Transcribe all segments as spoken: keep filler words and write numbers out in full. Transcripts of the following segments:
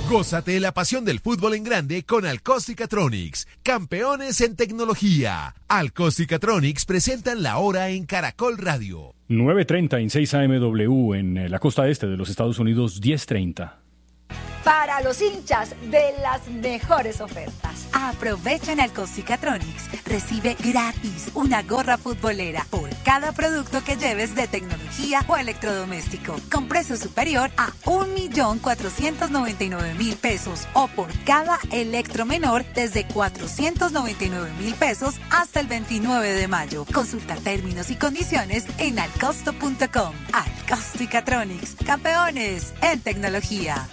Gózate la pasión del fútbol en grande con Alcóstica-Tronics, campeones en tecnología. Alcóstica-Tronics presentan la hora en Caracol Radio. nueve treinta en seis A M W en la costa este de los Estados Unidos, diez treinta. Para los hinchas de las mejores ofertas. Aprovecha en Alcóstica-Tronics. Recibe gratis una gorra futbolera por cada producto que lleves de tecnología o electrodoméstico, con precio superior a un millón cuatrocientos noventa y nueve mil pesos, o por cada electro menor desde cuatrocientos noventa y nueve mil pesos hasta el veintinueve de mayo. Consulta términos y condiciones en alcosto punto com. Alcóstica-Tronics, campeones en tecnología.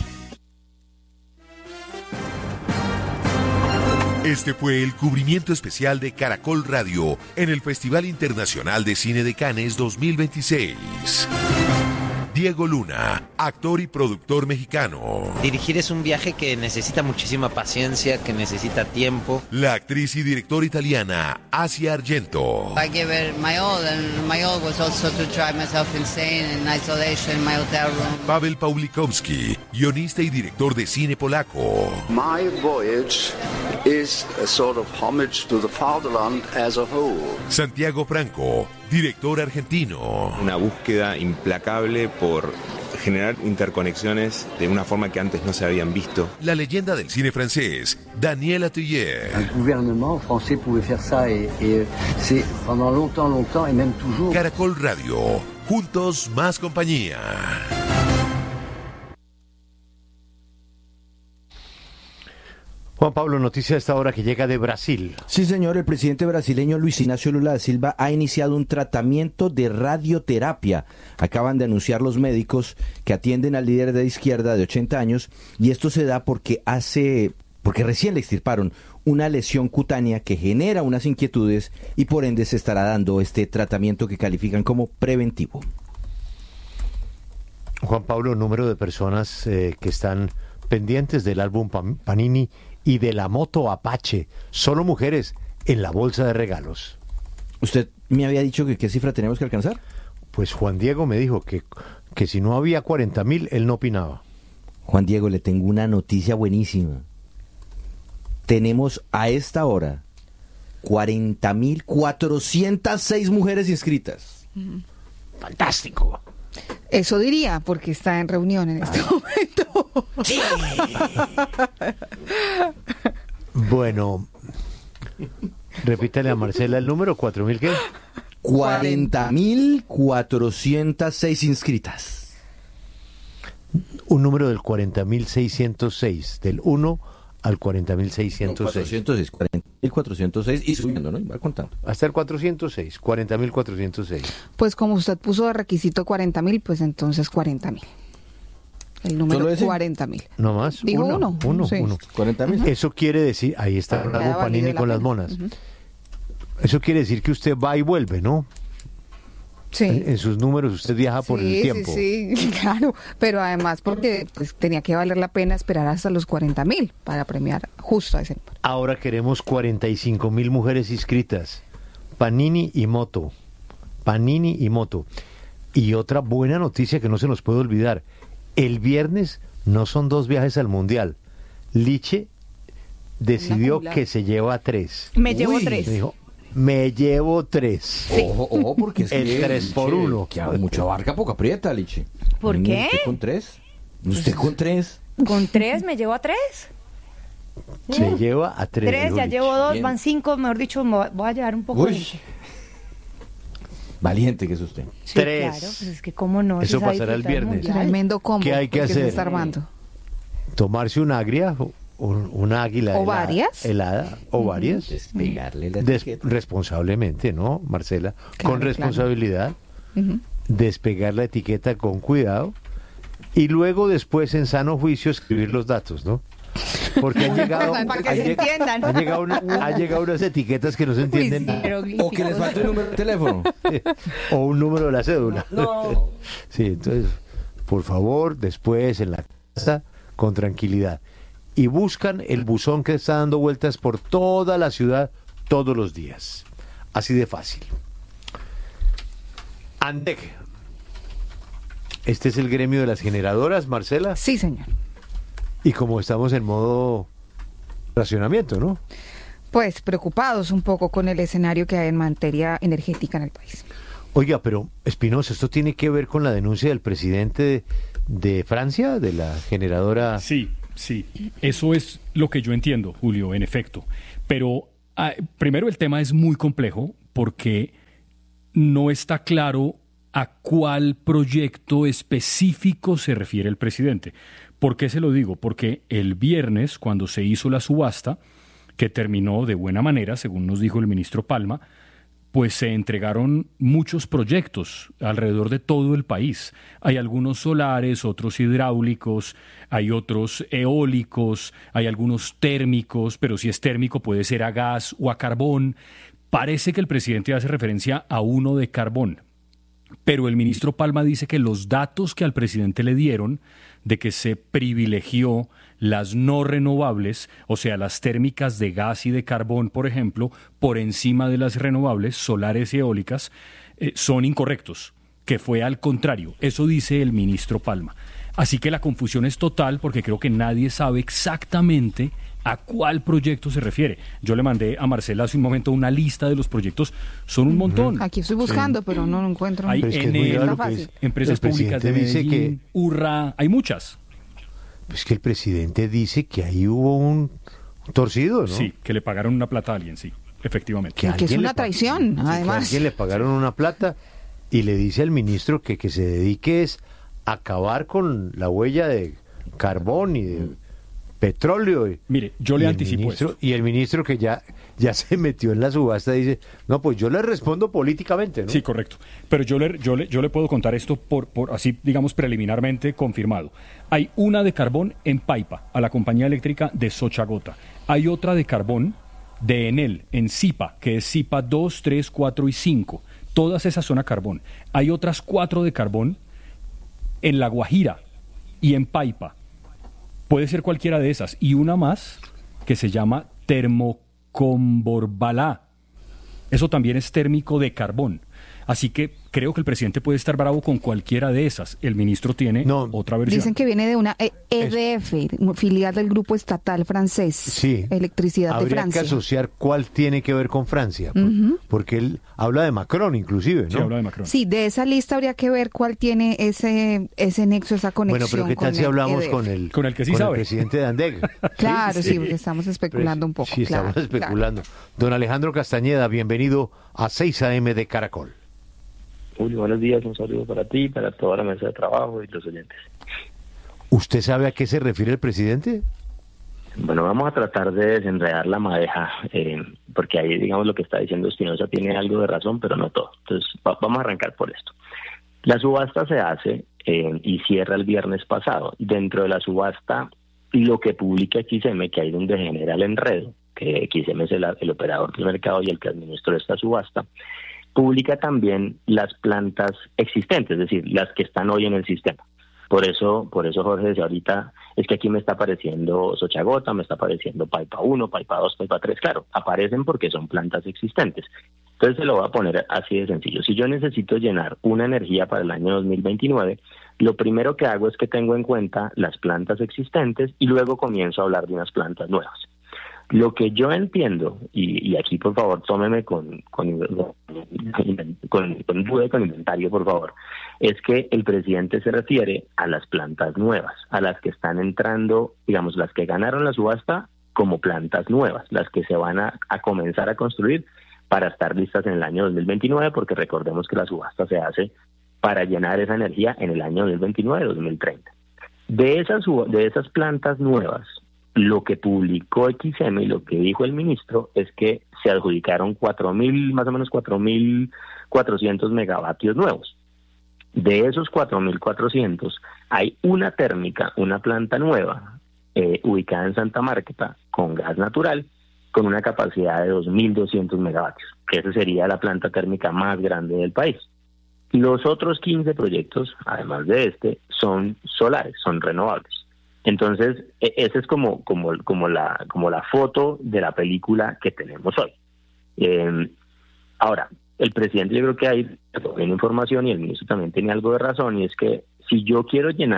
Este fue el cubrimiento especial de Caracol Radio en el Festival Internacional de Cine de Cannes dos mil veintiséis. Diego Luna, actor y productor mexicano. Dirigir es un viaje que necesita muchísima paciencia, que necesita tiempo. La actriz y directora italiana Asia Argento. I gave it my all, and my all was also to drive myself insane in isolation in my hotel room. Paweł Pawlikowski, guionista y director de cine polaco. My voyage is a sort of homage to the fatherland as a whole. Santiago Franco, director argentino. Una búsqueda implacable por generar interconexiones de una forma que antes no se habían visto. La leyenda del cine francés, Daniel Atelier. El gouvernement français pouvait faire ça et, et c'est pendant longtemps, longtemps et même toujours. Caracol Radio, juntos más compañía. Juan Pablo, noticia a esta hora que llega de Brasil. Sí, señor, el presidente brasileño Luis Ignacio Lula da Silva ha iniciado un tratamiento de radioterapia. Acaban de anunciar los médicos que atienden al líder de izquierda de ochenta años, y esto se da porque hace, porque recién le extirparon una lesión cutánea que genera unas inquietudes, y por ende se estará dando este tratamiento que califican como preventivo. Juan Pablo, número de personas eh, que están pendientes del álbum Panini y de la moto Apache, solo mujeres en la bolsa de regalos. ¿Usted me había dicho que qué cifra tenemos que alcanzar? Pues Juan Diego me dijo que, que si no había cuarenta mil, él no opinaba. Juan Diego, le tengo una noticia buenísima. Tenemos a esta hora cuarenta mil cuatrocientas seis mujeres inscritas. Mm. Fantástico. Eso diría, porque está en reunión en este Ay. momento. Sí. Bueno, repítale a Marcela el número, ¿cuatro mil qué? cuarenta mil cuatrocientas seis inscritas. Un número del cuarenta mil seiscientos seis, del uno al cuarenta mil seiscientos seis. No, cuatrocientos seis, cuarenta mil cuatrocientos seis y subiendo, ¿no? Y va contando. Hasta el cuatrocientos seis, cuarenta mil cuatrocientos seis. Pues como usted puso de requisito cuarenta mil, pues entonces cuarenta mil. El número cuarenta mil. No más. Digo uno. Uno, uno, sí. uno. cuarenta mil. Eso quiere decir, ahí está el álbum Panini con las monas. Uh-huh. Eso quiere decir que usted va y vuelve, ¿no? Sí. En, en sus números usted viaja por sí, el tiempo. Sí, sí, claro. Pero además porque pues, tenía que valer la pena esperar hasta los cuarenta mil para premiar justo a ese número. Ahora queremos cuarenta y cinco mil mujeres inscritas. Panini y moto. Panini y moto. Y otra buena noticia que no se nos puede olvidar. El viernes no son dos viajes al Mundial. Liche decidió que se lleva tres. Me Uy, llevo tres. Me dijo, me llevo tres. Sí. Ojo, ojo, porque es el que tres por uno. Que mucha barca, poca aprieta, Liche. ¿Por qué? ¿Usted con tres? ¿Usted con tres? ¿Con tres me llevo a tres? Se ¿Eh? lleva a tres. Tres, ya Liche. Llevo dos, Bien. Van cinco, mejor dicho, me voy a llevar un poco. Uy. De... Valiente que es usted. Sí, tres. Claro, pues es que cómo no. Eso si pasará el viernes. Tremendo combo. ¿Qué hay que hacer? Se está armando. Tomarse un agria, un, una águila o helada, varias helada o mm. varias. Despegarle la Des, responsablemente, ¿no, Marcela? Claro, con responsabilidad. Claro. Uh-huh. Despegar la etiqueta con cuidado y luego después en sano juicio escribir los datos, ¿no? Porque han llegado, para que han, se entiendan. Han llegado, una, han llegado unas etiquetas que no se entienden. Sí, o que les falta un número de teléfono. O un número de la cédula. No. Sí, entonces, por favor, después en la casa, con tranquilidad. Y buscan el buzón que está dando vueltas por toda la ciudad todos los días. Así de fácil. ANDEC. Este es el gremio de las generadoras, Marcela. Sí, señor. Y como estamos en modo racionamiento, ¿no? Pues preocupados un poco con el escenario que hay en materia energética en el país. Oiga, pero Espinosa, ¿esto tiene que ver con la denuncia del presidente de, de Francia, de la generadora? Sí, sí, eso es lo que yo entiendo, Julio, en efecto. Pero ah, primero el tema es muy complejo porque no está claro a cuál proyecto específico se refiere el presidente. ¿Por qué se lo digo? Porque el viernes, cuando se hizo la subasta, que terminó de buena manera, según nos dijo el ministro Palma, pues se entregaron muchos proyectos alrededor de todo el país. Hay algunos solares, otros hidráulicos, hay otros eólicos, hay algunos térmicos, pero si es térmico puede ser a gas o a carbón. Parece que el presidente hace referencia a uno de carbón, pero el ministro Palma dice que los datos que al presidente le dieron de que se privilegió las no renovables, o sea, las térmicas de gas y de carbón, por ejemplo, por encima de las renovables, solares y eólicas, eh, son incorrectos, que fue al contrario. Eso dice el ministro Palma. Así que la confusión es total porque creo que nadie sabe exactamente a cuál proyecto se refiere. Yo le mandé a Marcela hace un momento una lista de los proyectos, son un montón. Aquí estoy buscando, sí, pero no lo encuentro. Hay es que N, es claro que es, empresas públicas de Medellín, dice que, Urra, hay muchas. Es que el presidente dice que ahí hubo un torcido, ¿no? Sí, que le pagaron una plata a alguien, sí, efectivamente. Que, que es una traición, sí, además. Que a alguien le pagaron una plata y le dice al ministro que, que se dedique es a acabar con la huella de carbón y de petróleo. Mire, yo le anticipo ministro, esto. Y el ministro que ya, ya se metió en la subasta dice, no, pues yo le respondo políticamente, ¿no? Sí, correcto. Pero yo le, yo le, yo le puedo contar esto por, por así, digamos, preliminarmente confirmado. Hay una de carbón en Paipa, a la compañía eléctrica de Sochagota. Hay otra de carbón de Enel, en Zipa, que es Zipa dos, tres, cuatro y cinco. Todas esas son a carbón. Hay otras cuatro de carbón en La Guajira y en Paipa. Puede ser cualquiera de esas. Y una más que se llama Termocomborbalá. Eso también es térmico de carbón. Así que creo que el presidente puede estar bravo con cualquiera de esas. El ministro tiene no, otra versión. Dicen que viene de una E D F, es, filial del grupo estatal francés. Sí. Electricidad de Francia. Habría que asociar cuál tiene que ver con Francia. Uh-huh. Porque él habla de Macron, inclusive, ¿no? Sí, habla de Macron. Sí, de esa lista habría que ver cuál tiene ese ese nexo, esa conexión. Bueno, pero ¿qué tal si hablamos E D F? con el, con el que sí con sabe. El presidente de Andeg? Claro, sí, sí, porque estamos especulando pero, un poco. Sí, claro, estamos especulando. Claro. Don Alejandro Castañeda, bienvenido a seis A M de Caracol. Julio, buenos días, un saludo para ti, para toda la mesa de trabajo y los oyentes. ¿Usted sabe a qué se refiere el presidente? Bueno, vamos a tratar de desenredar la madeja, eh, porque ahí, digamos, lo que está diciendo Espinosa tiene algo de razón, pero no todo. Entonces, va, vamos a arrancar por esto. La subasta se hace eh, y cierra el viernes pasado. Dentro de la subasta, lo que publica X M, que ahí donde genera el enredo, que X M es el, el operador del mercado y el que administró esta subasta, publica también las plantas existentes, es decir, las que están hoy en el sistema. Por eso, por eso Jorge decía ahorita, es que aquí me está apareciendo Sochagota, me está apareciendo Paipa uno, Paipa dos, Paipa tres, claro, aparecen porque son plantas existentes. Entonces se lo voy a poner así de sencillo. Si yo necesito llenar una energía para el año dos mil veintinueve, lo primero que hago es que tengo en cuenta las plantas existentes y luego comienzo a hablar de unas plantas nuevas. Lo que yo entiendo, y, y aquí por favor tómeme con con, con, con duda y con inventario por favor, es que el presidente se refiere a las plantas nuevas, a las que están entrando, digamos, las que ganaron la subasta como plantas nuevas, las que se van a, a comenzar a construir para estar listas en el año dos mil veintinueve, porque recordemos que la subasta se hace para llenar esa energía en el año dos mil veintinueve dos mil treinta. De esas, de esas plantas nuevas, lo que publicó X M y lo que dijo el ministro es que se adjudicaron cuatro mil, más o menos cuatro mil cuatrocientos megavatios nuevos. De esos cuatro mil cuatrocientos hay una térmica, una planta nueva, eh, ubicada en Santa Marta, con gas natural, con una capacidad de dos mil doscientos megavatios, que esa sería la planta térmica más grande del país. Los otros quince proyectos, además de este, son solares, son renovables. Entonces, esa es como como como la como la foto de la película que tenemos hoy. Eh, ahora, el presidente, yo creo que hay información y el ministro también tiene algo de razón, y es que si yo quiero llenar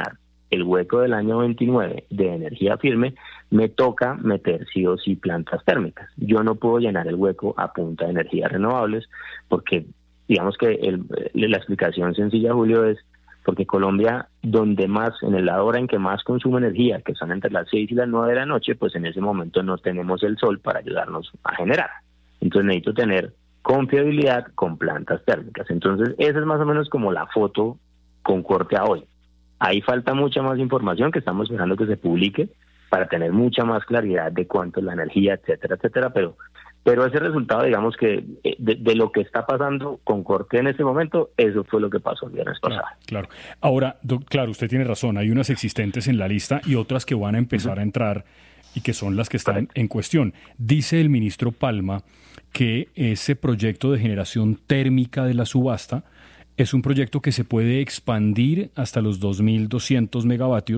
el hueco del año veintinueve de energía firme, me toca meter sí o sí plantas térmicas. Yo no puedo llenar el hueco a punta de energías renovables porque, digamos que el, la explicación sencilla, Julio, es porque Colombia, donde más, en el la hora en que más consume energía, que son entre las seis y las nueve de la noche, pues en ese momento no tenemos el sol para ayudarnos a generar. Entonces necesito tener confiabilidad con plantas térmicas. Entonces esa es más o menos como la foto con corte a hoy. Ahí falta mucha más información que estamos esperando que se publique para tener mucha más claridad de cuánto es la energía, etcétera, etcétera, pero pero ese resultado, digamos que de, de lo que está pasando con corte en este momento, eso fue lo que pasó el viernes pasado. Claro, claro. Ahora, doc, claro, usted tiene razón, hay unas existentes en la lista y otras que van a empezar uh-huh. a entrar y que son las que están Correcto. En cuestión. Dice el ministro Palma que ese proyecto de generación térmica de la subasta es un proyecto que se puede expandir hasta los dos mil doscientos megavatios